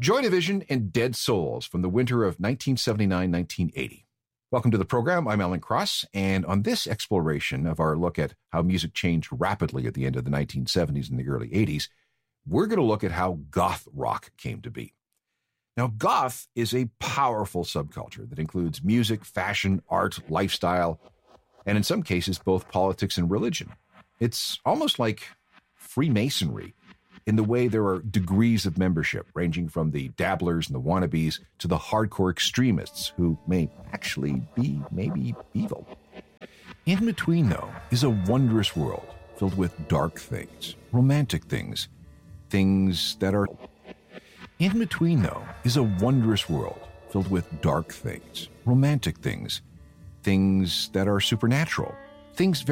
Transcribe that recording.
Joy Division and Dead Souls from the winter of 1979-1980. Welcome to the program. I'm Alan Cross, and on this exploration of our look at how music changed rapidly at the end of the 1970s and the early 80s, we're going to look at how goth rock came to be. Now, goth is a powerful subculture that includes music, fashion, art, lifestyle, and in some cases, both politics and religion. It's almost like Freemasonry in the way there are degrees of membership, ranging from the dabblers and the wannabes to the hardcore extremists who may actually be maybe evil. In between, though, is a wondrous world filled with dark things, romantic things, things that are... In between, though, is a wondrous world filled with dark things, romantic things, things that are supernatural, things